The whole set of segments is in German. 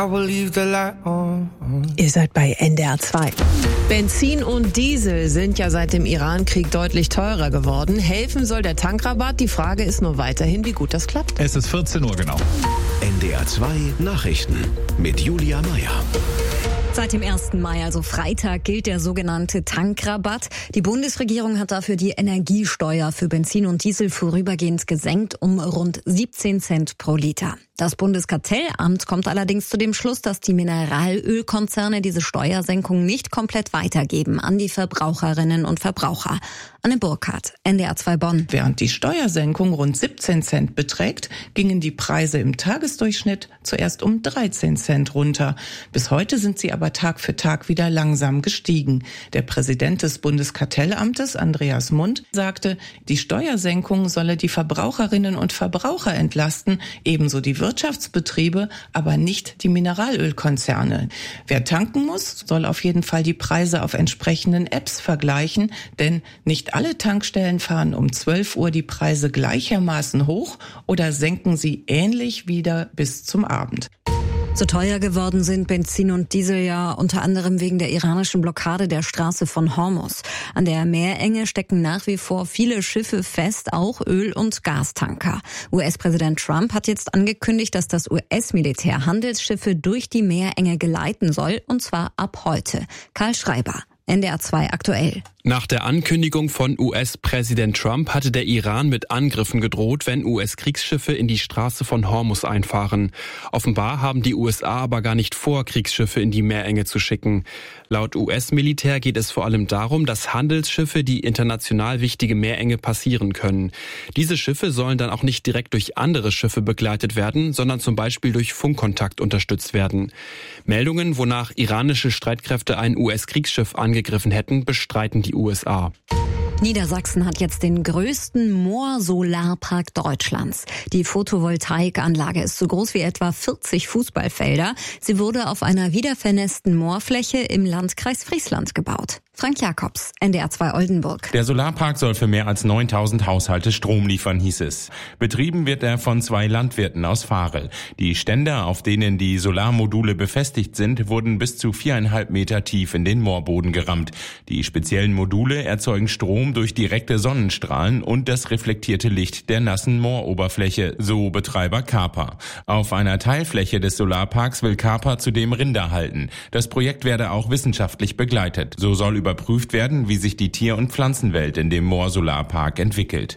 Ihr seid bei NDR 2. Benzin und Diesel sind ja seit dem Iran-Krieg deutlich teurer geworden. Helfen soll der Tankrabatt. Die Frage ist nur weiterhin, wie gut das klappt. Es ist 14 Uhr genau. NDR 2 Nachrichten mit Julia Meyer. Seit dem 1. Mai, also Freitag, gilt der sogenannte Tankrabatt. Die Bundesregierung hat dafür die Energiesteuer für Benzin und Diesel vorübergehend gesenkt um rund 17 Cent pro Liter. Das Bundeskartellamt kommt allerdings zu dem Schluss, dass die Mineralölkonzerne diese Steuersenkung nicht komplett weitergeben an die Verbraucherinnen und Verbraucher. Anne Burkhardt, NDR 2 Bonn. Während die Steuersenkung rund 17 Cent beträgt, gingen die Preise im Tagesdurchschnitt zuerst um 13 Cent runter. Bis heute sind sie aber Tag für Tag wieder langsam gestiegen. Der Präsident des Bundeskartellamtes, Andreas Mund, sagte, die Steuersenkung solle die Verbraucherinnen und Verbraucher entlasten, ebenso die Wirtschaftsbetriebe, aber nicht die Mineralölkonzerne. Wer tanken muss, soll auf jeden Fall die Preise auf entsprechenden Apps vergleichen, denn nicht alle Tankstellen fahren um 12 Uhr die Preise gleichermaßen hoch oder senken sie ähnlich wieder bis zum Abend. So teuer geworden sind Benzin und Diesel ja unter anderem wegen der iranischen Blockade der Straße von Hormuz. An der Meerenge stecken nach wie vor viele Schiffe fest, auch Öl- und Gastanker. US-Präsident Trump hat jetzt angekündigt, dass das US-Militär Handelsschiffe durch die Meerenge geleiten soll, und zwar ab heute. Karl Schreiber, NDR 2 aktuell. Nach der Ankündigung von US-Präsident Trump hatte der Iran mit Angriffen gedroht, wenn US-Kriegsschiffe in die Straße von Hormuz einfahren. Offenbar haben die USA aber gar nicht vor, Kriegsschiffe in die Meerenge zu schicken. Laut US-Militär geht es vor allem darum, dass Handelsschiffe die international wichtige Meerenge passieren können. Diese Schiffe sollen dann auch nicht direkt durch andere Schiffe begleitet werden, sondern zum Beispiel durch Funkkontakt unterstützt werden. Meldungen, wonach iranische Streitkräfte ein US-Kriegsschiff angegriffen hätten, bestreiten die USA. Niedersachsen hat jetzt den größten Moorsolarpark Deutschlands. Die Photovoltaikanlage ist so groß wie etwa 40 Fußballfelder. Sie wurde auf einer wiedervernässten Moorfläche im Landkreis Friesland gebaut. Frank Jakobs, NDR 2 Oldenburg. Der Solarpark soll für mehr als 9.000 Haushalte Strom liefern, hieß es. Betrieben wird er von 2 Landwirten aus Varel. Die Ständer, auf denen die Solarmodule befestigt sind, wurden bis zu 4,5 Meter tief in den Moorboden gerammt. Die speziellen Module erzeugen Strom durch direkte Sonnenstrahlen und das reflektierte Licht der nassen Mooroberfläche, so Betreiber Kaper. Auf einer Teilfläche des Solarparks will Kaper zudem Rinder halten. Das Projekt werde auch wissenschaftlich begleitet. So soll überprüft werden, wie sich die Tier- und Pflanzenwelt in dem Moor-Solarpark entwickelt.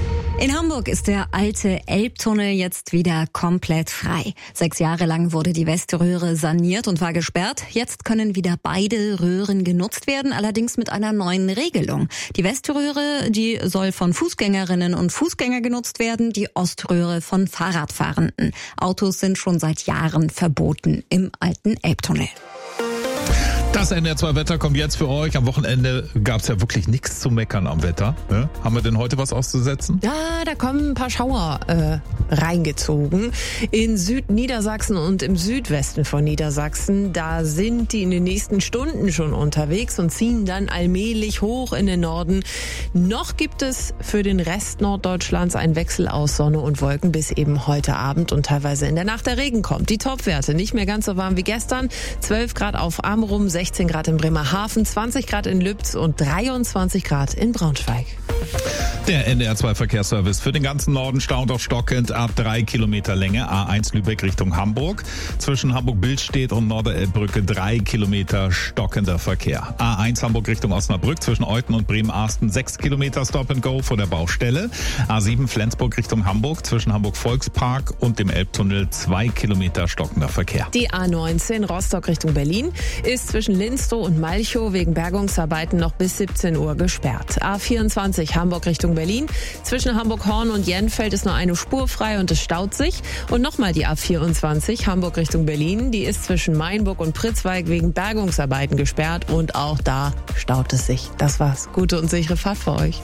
In Hamburg ist der alte Elbtunnel jetzt wieder komplett frei. 6 Jahre lang wurde die Weströhre saniert und war gesperrt. Jetzt können wieder beide Röhren genutzt werden, allerdings mit einer neuen Regelung. Die Weströhre, die soll von Fußgängerinnen und Fußgängern genutzt werden, die Oströhre von Fahrradfahrenden. Autos sind schon seit Jahren verboten im alten Elbtunnel. Das NDR 2 Wetter kommt jetzt für euch. Am Wochenende gab es ja wirklich nichts zu meckern am Wetter. Ne? Haben wir denn heute was auszusetzen? Ja, da kommen ein paar Schauer reingezogen. In Südniedersachsen und im Südwesten von Niedersachsen, da sind die in den nächsten Stunden schon unterwegs und ziehen dann allmählich hoch in den Norden. Noch gibt es für den Rest Norddeutschlands einen Wechsel aus Sonne und Wolken, bis eben heute Abend und teilweise in der Nacht der Regen kommt. Die Topwerte nicht mehr ganz so warm wie gestern. 12 Grad auf Amrum, 16 Grad in Bremerhaven, 20 Grad in Lübz und 23 Grad in Braunschweig. Der NDR 2 Verkehrsservice für den ganzen Norden staunt auf stockend ab 3 Kilometer Länge. A1 Lübeck Richtung Hamburg. Zwischen Hamburg-Billstedt und Norderelbbrücke 3 Kilometer stockender Verkehr. A1 Hamburg Richtung Osnabrück zwischen Euthen und Bremen-Arsten 6 Kilometer Stop and Go vor der Baustelle. A7 Flensburg Richtung Hamburg zwischen Hamburg-Volkspark und dem Elbtunnel 2 Kilometer stockender Verkehr. Die A19 Rostock Richtung Berlin ist zwischen Linstow und Malchow wegen Bergungsarbeiten noch bis 17 Uhr gesperrt. A24 Hamburg Richtung Berlin. Zwischen Hamburg-Horn und Jenfeld ist nur eine Spur frei und es staut sich. Und nochmal die A24 Hamburg Richtung Berlin. Die ist zwischen Mainburg und Pritzwalk wegen Bergungsarbeiten gesperrt und auch da staut es sich. Das war's. Gute und sichere Fahrt für euch.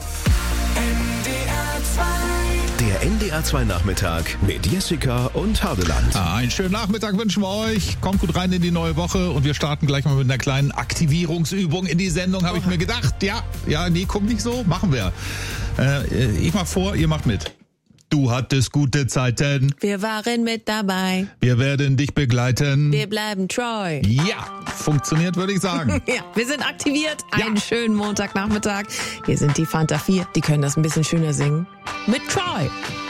Der NDR 2 Nachmittag mit Jessica und Hadeland. Einen schönen Nachmittag wünschen wir euch. Kommt gut rein in die neue Woche und wir starten gleich mal mit einer kleinen Aktivierungsübung in die Sendung, habe ich mir gedacht. Ja, nee, guck nicht so, machen wir. Ich mach vor, ihr macht mit. Du hattest gute Zeiten. Wir waren mit dabei. Wir werden dich begleiten. Wir bleiben treu. Ja, funktioniert, würde ich sagen. Ja, wir sind aktiviert. Einen schönen Montagnachmittag. Hier sind die Fanta 4. Die können das ein bisschen schöner singen. Mit Troy.